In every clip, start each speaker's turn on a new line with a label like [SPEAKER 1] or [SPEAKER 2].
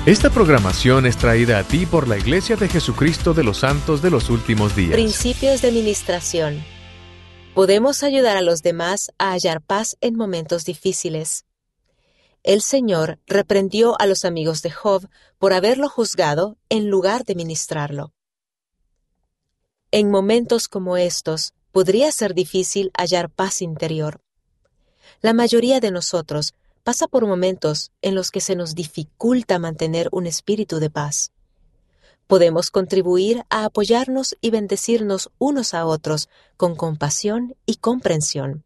[SPEAKER 1] Esta programación es traída a ti por la Iglesia de Jesucristo de los Santos de los Últimos Días.
[SPEAKER 2] Principios de ministración. Podemos ayudar a los demás a hallar paz en momentos difíciles. El Señor reprendió a los amigos de Job por haberlo juzgado en lugar de ministrarlo. En momentos como estos, podría ser difícil hallar paz interior. La mayoría de nosotros pasa por momentos en los que se nos dificulta mantener un espíritu de paz. Podemos contribuir a apoyarnos y bendecirnos unos a otros con compasión y comprensión.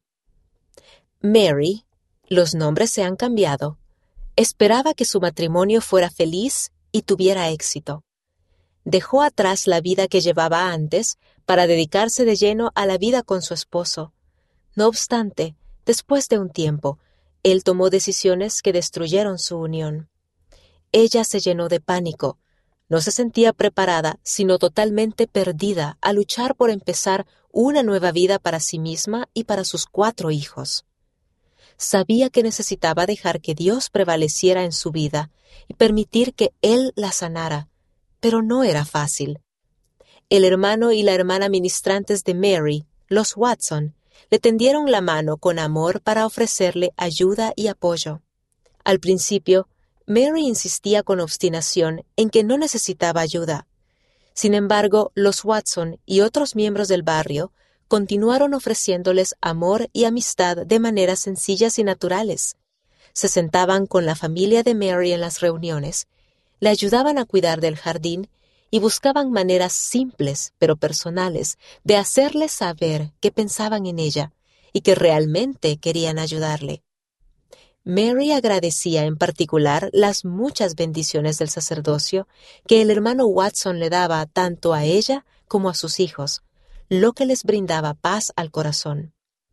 [SPEAKER 2] Mary, los nombres se han cambiado, esperaba que su matrimonio fuera feliz y tuviera éxito. Dejó atrás la vida que llevaba antes para dedicarse de lleno a la vida con su esposo. No obstante, después de un tiempo, él tomó decisiones que destruyeron su unión. Ella se llenó de pánico. No se sentía preparada, sino totalmente perdida a luchar por empezar una nueva vida para sí misma y para sus 4 hijos. Sabía que necesitaba dejar que Dios prevaleciera en su vida y permitir que Él la sanara, pero no era fácil. El hermano y la hermana ministrantes de Mary, los Watson, le tendieron la mano con amor para ofrecerle ayuda y apoyo. Al principio, Mary insistía con obstinación en que no necesitaba ayuda. Sin embargo, los Watson y otros miembros del barrio continuaron ofreciéndoles amor y amistad de maneras sencillas y naturales. Se sentaban con la familia de Mary en las reuniones, le ayudaban a cuidar del jardín y buscaban maneras simples pero personales de hacerle saber que pensaban en ella y que realmente querían ayudarle. Mary agradecía en particular las muchas bendiciones del sacerdocio que el hermano Watson le daba tanto a ella como a sus hijos, lo que les brindaba paz al corazón.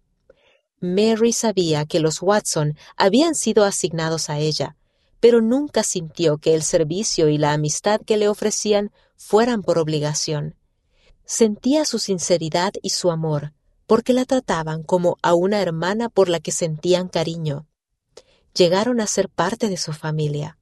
[SPEAKER 2] Mary sabía que los Watson habían sido asignados a ella, pero nunca sintió que el servicio y la amistad que le ofrecían fueran por obligación. Sentía su sinceridad y su amor, porque la trataban como a una hermana por la que sentían cariño. Llegaron a ser parte de su familia.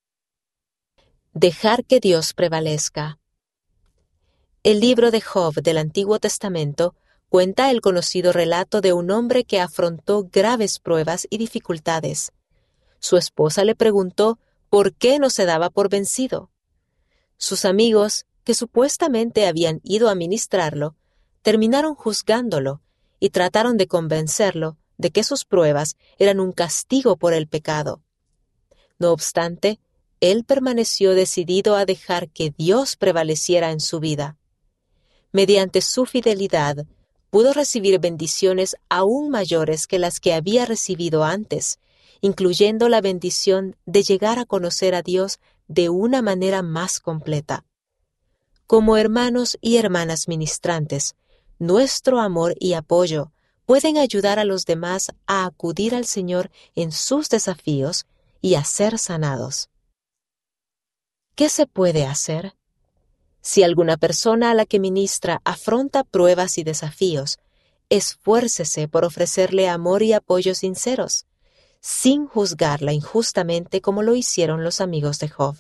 [SPEAKER 2] Dejar que Dios prevalezca. El libro de Job del Antiguo Testamento cuenta el conocido relato de un hombre que afrontó graves pruebas y dificultades. Su esposa le preguntó por qué no se daba por vencido. Sus amigos, que supuestamente habían ido a ministrarlo, terminaron juzgándolo y trataron de convencerlo de que sus pruebas eran un castigo por el pecado. No obstante, él permaneció decidido a dejar que Dios prevaleciera en su vida. Mediante su fidelidad, pudo recibir bendiciones aún mayores que las que había recibido antes, incluyendo la bendición de llegar a conocer a Dios de una manera más completa. Como hermanos y hermanas ministrantes, nuestro amor y apoyo pueden ayudar a los demás a acudir al Señor en sus desafíos y a ser sanados. ¿Qué se puede hacer? Si alguna persona a la que ministra afronta pruebas y desafíos, esfuércese por ofrecerle amor y apoyo sinceros, sin juzgarla injustamente como lo hicieron los amigos de Job.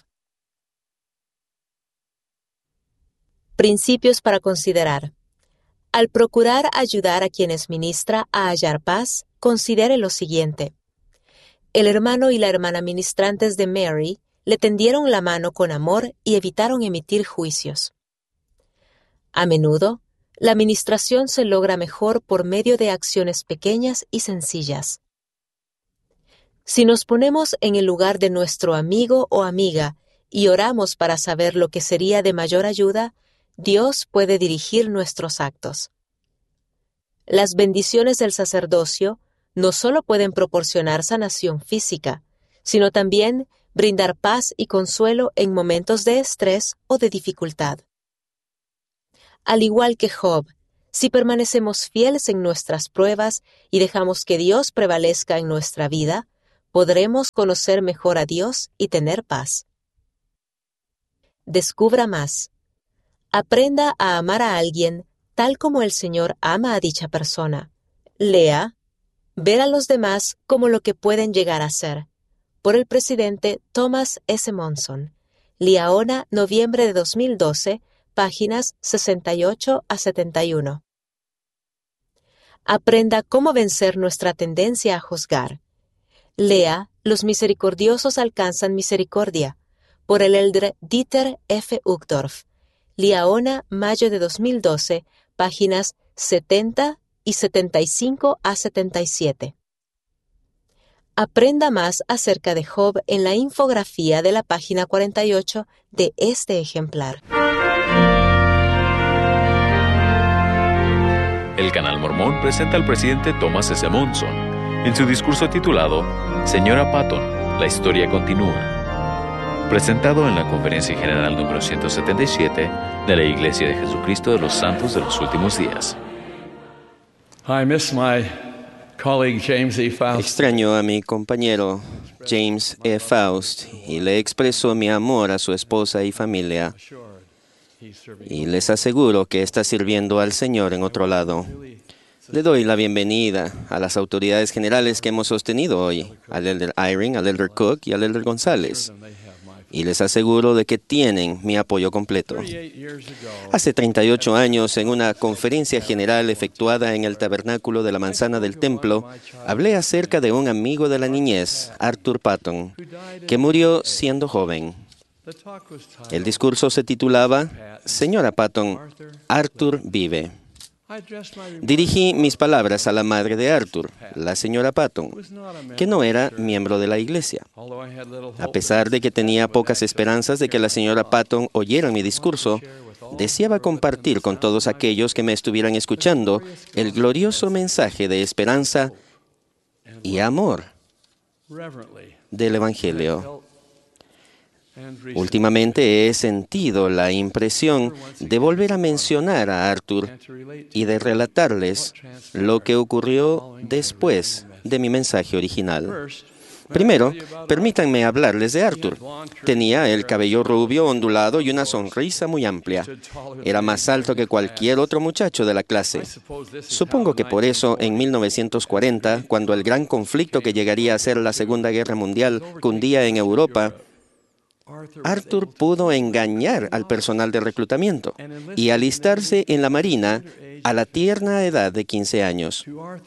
[SPEAKER 2] Principios para considerar. Al procurar ayudar a quienes ministra a hallar paz, considere lo siguiente. El hermano y la hermana ministrantes de Mary le tendieron la mano con amor y evitaron emitir juicios. A menudo, la ministración se logra mejor por medio de acciones pequeñas y sencillas. Si nos ponemos en el lugar de nuestro amigo o amiga y oramos para saber lo que sería de mayor ayuda, Dios puede dirigir nuestros actos. Las bendiciones del sacerdocio no solo pueden proporcionar sanación física, sino también brindar paz y consuelo en momentos de estrés o de dificultad. Al igual que Job, si permanecemos fieles en nuestras pruebas y dejamos que Dios prevalezca en nuestra vida, podremos conocer mejor a Dios y tener paz. Descubra más. Aprenda a amar a alguien tal como el Señor ama a dicha persona. Lea, ver a los demás como lo que pueden llegar a ser, por el presidente Thomas S. Monson. Liaona, noviembre de 2012, páginas 68 a 71. Aprenda cómo vencer nuestra tendencia a juzgar. Lea Los misericordiosos alcanzan misericordia, por el elder Dieter F. Uchtdorf. Liaona, mayo de 2012, páginas 70 y 75 a 77. Aprenda más acerca de Job en la infografía de la página 48 de este ejemplar.
[SPEAKER 3] El Canal Mormón presenta al presidente Thomas S. Monson en su discurso titulado Señora Patton, la historia continúa, presentado en la Conferencia General número 177 de la Iglesia de Jesucristo de los Santos de los Últimos Días.
[SPEAKER 4] I miss my colleague James E. Faust.
[SPEAKER 5] Extraño a mi compañero James E. Faust y le expreso mi amor a su esposa y familia. Y les aseguro que está sirviendo al Señor en otro lado. Le doy la bienvenida a las autoridades generales que hemos sostenido hoy, al elder Eyring, al elder Cook y al elder González. Y les aseguro de que tienen mi apoyo completo. Hace 38 años, en una conferencia general efectuada en el tabernáculo de la manzana del templo, hablé acerca de un amigo de la niñez, Arthur Patton, que murió siendo joven. El discurso se titulaba Señora Patton, Arthur vive. Dirigí mis palabras a la madre de Arthur, la señora Patton, que no era miembro de la iglesia. A pesar de que tenía pocas esperanzas de que la señora Patton oyera mi discurso, deseaba compartir con todos aquellos que me estuvieran escuchando el glorioso mensaje de esperanza y amor del Evangelio. Últimamente he sentido la impresión de volver a mencionar a Arthur y de relatarles lo que ocurrió después de mi mensaje original. Primero, permítanme hablarles de Arthur. Tenía el cabello rubio, ondulado y una sonrisa muy amplia. Era más alto que cualquier otro muchacho de la clase. Supongo que por eso, en 1940, cuando el gran conflicto que llegaría a ser la Segunda Guerra Mundial cundía en Europa, Arthur pudo engañar al personal de reclutamiento y alistarse en la Marina a la tierna edad de 15 años.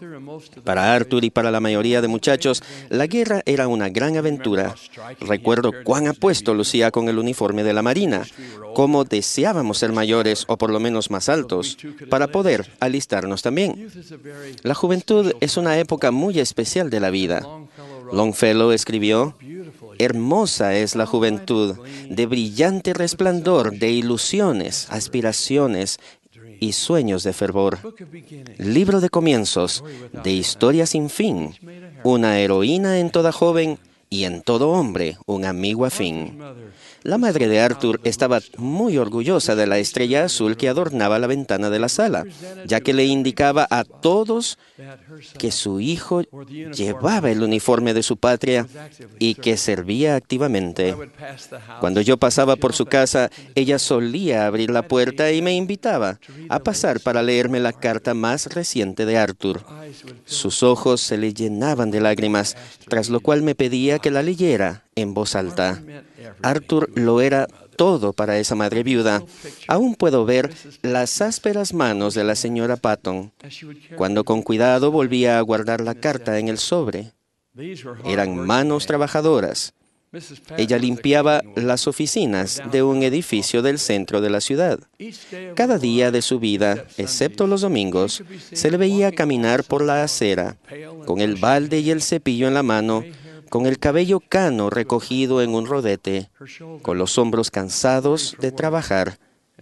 [SPEAKER 5] Para Arthur y para la mayoría de muchachos, la guerra era una gran aventura. Recuerdo cuán apuesto lucía con el uniforme de la Marina, cómo deseábamos ser mayores o por lo menos más altos para poder alistarnos también. La juventud es una época muy especial de la vida. Longfellow escribió: hermosa es la juventud, de brillante resplandor, de ilusiones, aspiraciones y sueños de fervor. Libro de comienzos, de historia sin fin, una heroína en toda joven y en todo hombre un amigo afín. La madre de Arthur estaba muy orgullosa de la estrella azul que adornaba la ventana de la sala, ya que le indicaba a todos que su hijo llevaba el uniforme de su patria y que servía activamente. Cuando yo pasaba por su casa, ella solía abrir la puerta y me invitaba a pasar para leerme la carta más reciente de Arthur. Sus ojos se le llenaban de lágrimas, tras lo cual me pedía que la leyera en voz alta. Arthur lo era todo para esa madre viuda. Aún puedo ver las ásperas manos de la señora Patton cuando con cuidado volvía a guardar la carta en el sobre. Eran manos trabajadoras. Ella limpiaba las oficinas de un edificio del centro de la ciudad. Cada día de su vida, excepto los domingos, se le veía caminar por la acera, con el balde y el cepillo en la mano, con el cabello cano recogido en un rodete, con los hombros cansados de trabajar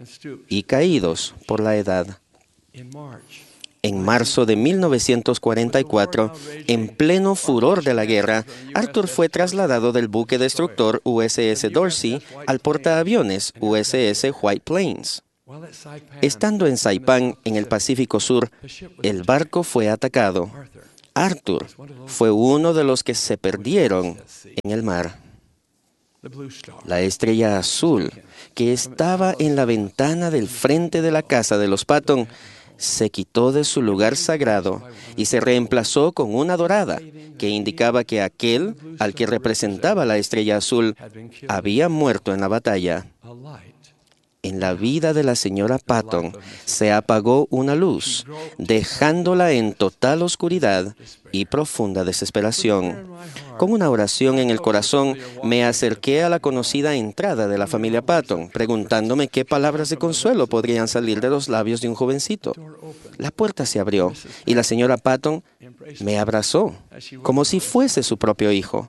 [SPEAKER 5] y caídos por la edad. En marzo de 1944, en pleno furor de la guerra, Arthur fue trasladado del buque destructor USS Dorsey al portaaviones USS White Plains. Estando en Saipán, en el Pacífico Sur, el barco fue atacado. Arthur fue uno de los que se perdieron en el mar. La estrella azul, que estaba en la ventana del frente de la casa de los Patton, se quitó de su lugar sagrado y se reemplazó con una dorada, que indicaba que aquel al que representaba la estrella azul había muerto en la batalla. En la vida de la señora Patton se apagó una luz, dejándola en total oscuridad y profunda desesperación. Con una oración en el corazón, me acerqué a la conocida entrada de la familia Patton, preguntándome qué palabras de consuelo podrían salir de los labios de un jovencito. La puerta se abrió y la señora Patton me abrazó, como si fuese su propio hijo.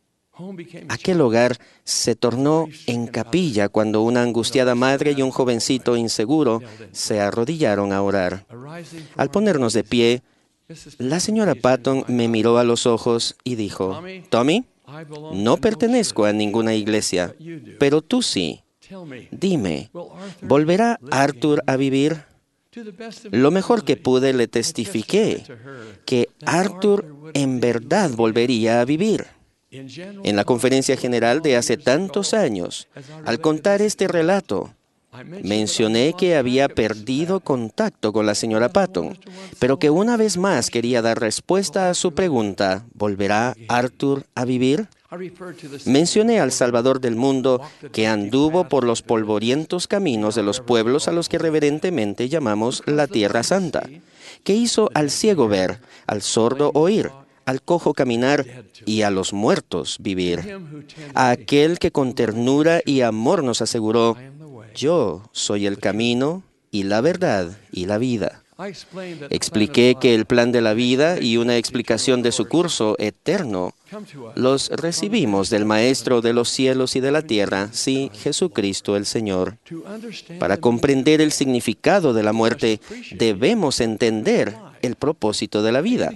[SPEAKER 5] Aquel hogar se tornó en capilla cuando una angustiada madre y un jovencito inseguro se arrodillaron a orar. Al ponernos de pie, la señora Patton me miró a los ojos y dijo, «Tommy, no pertenezco a ninguna iglesia, pero tú sí. Dime, ¿volverá Arthur a vivir?» Lo mejor que pude le testifiqué que Arthur en verdad volvería a vivir. En la conferencia general de hace tantos años, al contar este relato, mencioné que había perdido contacto con la señora Patton, pero que una vez más quería dar respuesta a su pregunta, ¿volverá Arthur a vivir? Mencioné al Salvador del mundo que anduvo por los polvorientos caminos de los pueblos a los que reverentemente llamamos la Tierra Santa, que hizo al ciego ver, al sordo oír, al cojo caminar y a los muertos vivir. A aquel que con ternura y amor nos aseguró, yo soy el camino y la verdad y la vida. Expliqué que el plan de la vida y una explicación de su curso eterno los recibimos del Maestro de los cielos y de la tierra, sí, Jesucristo el Señor. Para comprender el significado de la muerte, debemos entender el propósito de la vida.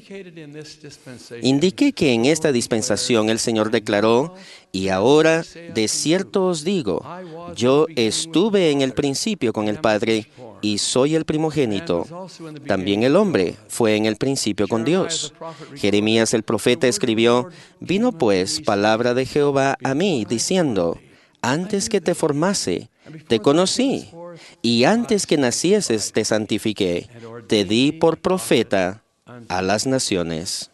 [SPEAKER 5] Indiqué que en esta dispensación el Señor declaró, y ahora de cierto os digo, yo estuve en el principio con el Padre y soy el primogénito. También el hombre fue en el principio con Dios. Jeremías el profeta escribió, vino pues palabra de Jehová a mí, diciendo, antes que te formase, te conocí, y antes que nacieses te santifiqué, te di por profeta a las naciones.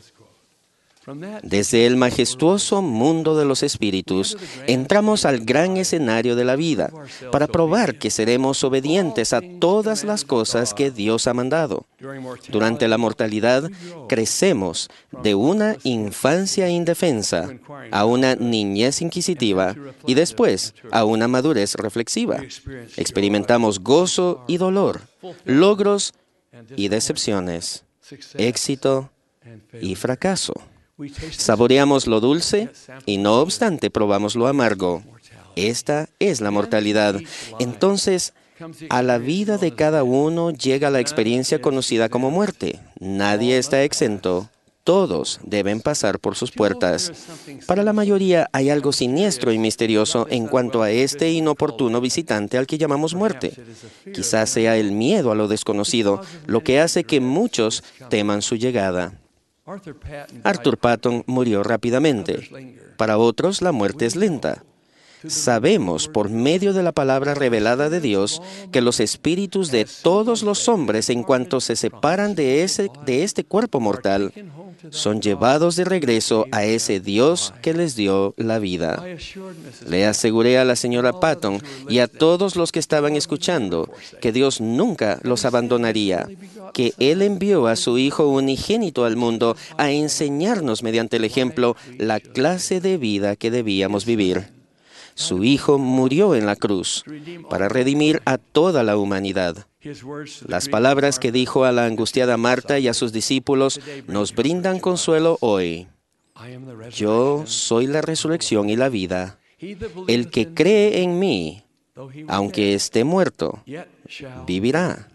[SPEAKER 5] Desde el majestuoso mundo de los espíritus, entramos al gran escenario de la vida para probar que seremos obedientes a todas las cosas que Dios ha mandado. Durante la mortalidad, crecemos de una infancia indefensa a una niñez inquisitiva y después a una madurez reflexiva. Experimentamos gozo y dolor, logros y decepciones, éxito y fracaso. Saboreamos lo dulce y no obstante probamos lo amargo. Esta es la mortalidad. Entonces, a la vida de cada uno llega la experiencia conocida como muerte. Nadie está exento. Todos deben pasar por sus puertas. Para la mayoría hay algo siniestro y misterioso en cuanto a este inoportuno visitante al que llamamos muerte. Quizás sea el miedo a lo desconocido lo que hace que muchos teman su llegada. Arthur Patton murió rápidamente. Para otros, la muerte es lenta. Sabemos por medio de la palabra revelada de Dios que los espíritus de todos los hombres, en cuanto se separan de este cuerpo mortal, son llevados de regreso a ese Dios que les dio la vida. Le aseguré a la señora Patton y a todos los que estaban escuchando que Dios nunca los abandonaría, que Él envió a su Hijo unigénito al mundo a enseñarnos mediante el ejemplo la clase de vida que debíamos vivir. Su Hijo murió en la cruz para redimir a toda la humanidad. Las palabras que dijo a la angustiada Marta y a sus discípulos nos brindan consuelo hoy. Yo soy la resurrección y la vida. El que cree en mí, aunque esté muerto, vivirá.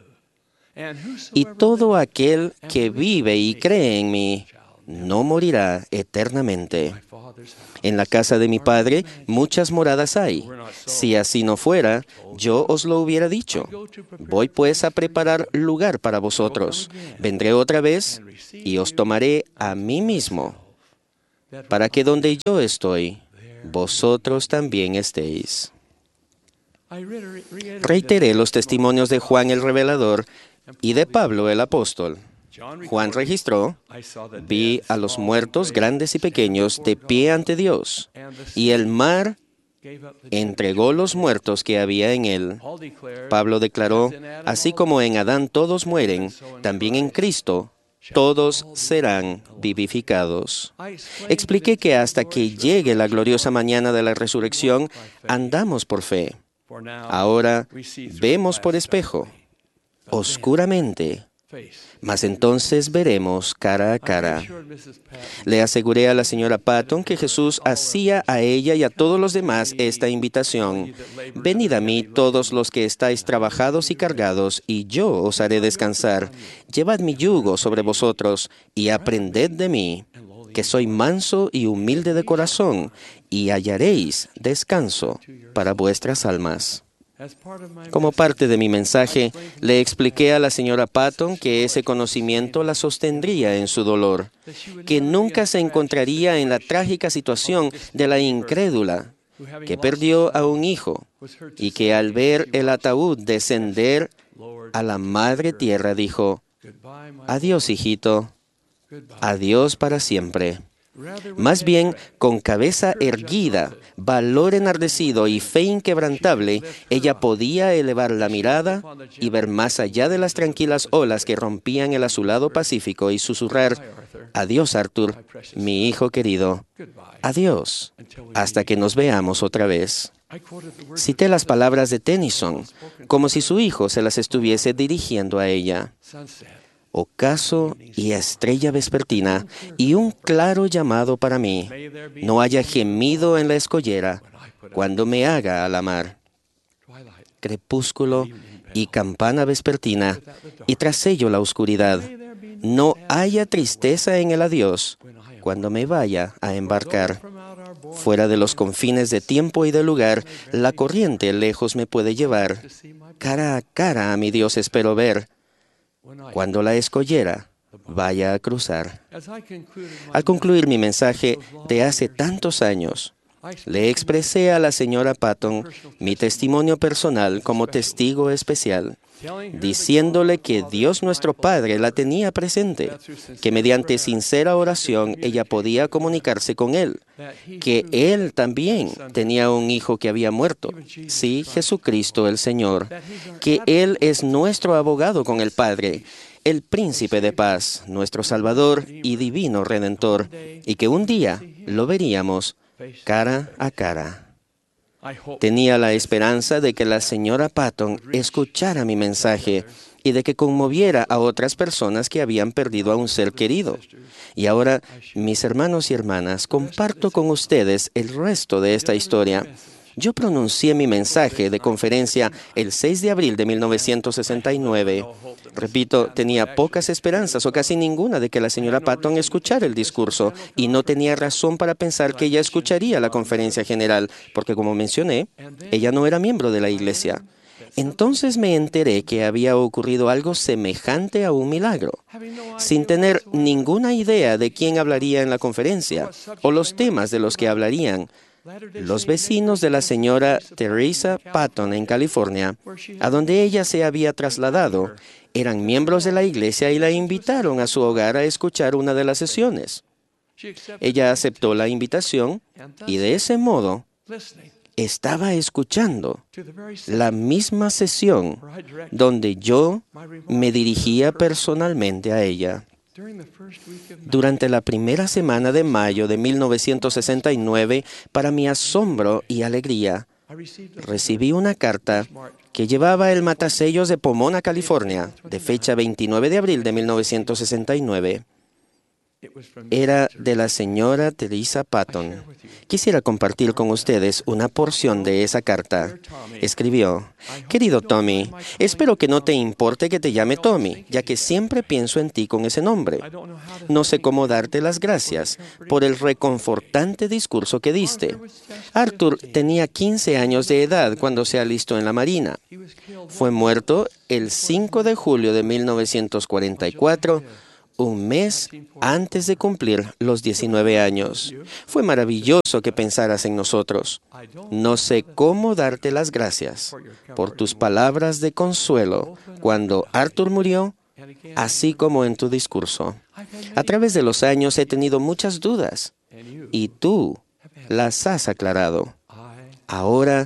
[SPEAKER 5] Y todo aquel que vive y cree en mí, no morirá eternamente. En la casa de mi Padre muchas moradas hay. Si así no fuera, yo os lo hubiera dicho. Voy pues a preparar lugar para vosotros. Vendré otra vez y os tomaré a mí mismo, para que donde yo estoy, vosotros también estéis. Reiteré los testimonios de Juan el Revelador y de Pablo el apóstol. Juan registró: vi a los muertos grandes y pequeños de pie ante Dios, y el mar entregó los muertos que había en él. Pablo declaró: así como en Adán todos mueren, también en Cristo todos serán vivificados. Expliqué que hasta que llegue la gloriosa mañana de la resurrección, andamos por fe. Ahora vemos por espejo, oscuramente, mas entonces veremos cara a cara. Le aseguré a la señora Patton que Jesús hacía a ella y a todos los demás esta invitación: venid a mí todos los que estáis trabajados y cargados, y yo os haré descansar. Llevad mi yugo sobre vosotros y aprended de mí, que soy manso y humilde de corazón, y hallaréis descanso para vuestras almas. Como parte de mi mensaje, le expliqué a la señora Patton que ese conocimiento la sostendría en su dolor, que nunca se encontraría en la trágica situación de la incrédula que perdió a un hijo y que al ver el ataúd descender a la madre tierra dijo: adiós, hijito, adiós para siempre. Más bien, con cabeza erguida, valor enardecido y fe inquebrantable, ella podía elevar la mirada y ver más allá de las tranquilas olas que rompían el azulado Pacífico y susurrar: adiós, Arthur, mi hijo querido, adiós, hasta que nos veamos otra vez. Cité las palabras de Tennyson, como si su hijo se las estuviese dirigiendo a ella. Ocaso y estrella vespertina, y un claro llamado para mí: no haya gemido en la escollera cuando me haga a la mar. Crepúsculo y campana vespertina, y tras ello la oscuridad. No haya tristeza en el adiós cuando me vaya a embarcar. Fuera de los confines de tiempo y de lugar, la corriente lejos me puede llevar. Cara a cara a mi Dios espero ver, cuando la escollera vaya a cruzar. Al concluir mi mensaje de hace tantos años, le expresé a la señora Patton mi testimonio personal como testigo especial, diciéndole que Dios nuestro Padre la tenía presente, que mediante sincera oración ella podía comunicarse con Él, que Él también tenía un hijo que había muerto, sí, Jesucristo el Señor, que Él es nuestro abogado con el Padre, el Príncipe de Paz, nuestro Salvador y Divino Redentor, y que un día lo veríamos cara a cara. Tenía la esperanza de que la señora Patton escuchara mi mensaje y de que conmoviera a otras personas que habían perdido a un ser querido. Y ahora, mis hermanos y hermanas, comparto con ustedes el resto de esta historia. Yo pronuncié mi mensaje de conferencia el 6 de abril de 1969. Repito, tenía pocas esperanzas o casi ninguna de que la señora Patton escuchara el discurso y no tenía razón para pensar que ella escucharía la conferencia general, porque como mencioné, ella no era miembro de la iglesia. Entonces me enteré que había ocurrido algo semejante a un milagro. Sin tener ninguna idea de quién hablaría en la conferencia o los temas de los que hablarían, los vecinos de la señora Teresa Patton en California, a donde ella se había trasladado, eran miembros de la iglesia y la invitaron a su hogar a escuchar una de las sesiones. Ella aceptó la invitación y de ese modo estaba escuchando la misma sesión donde yo me dirigía personalmente a ella. Durante la primera semana de mayo de 1969, para mi asombro y alegría, recibí una carta que llevaba el matasellos de Pomona, California, de fecha 29 de abril de 1969. Era de la señora Teresa Patton. Quisiera compartir con ustedes una porción de esa carta. Escribió: querido Tommy, espero que no te importe que te llame Tommy, ya que siempre pienso en ti con ese nombre. No sé cómo darte las gracias por el reconfortante discurso que diste. Arthur tenía 15 años de edad cuando se alistó en la Marina. Fue muerto el 5 de julio de 1944, un mes antes de cumplir los 19 años. Fue maravilloso que pensaras en nosotros. No sé cómo darte las gracias por tus palabras de consuelo cuando Arthur murió, así como en tu discurso. A través de los años he tenido muchas dudas y tú las has aclarado. Ahora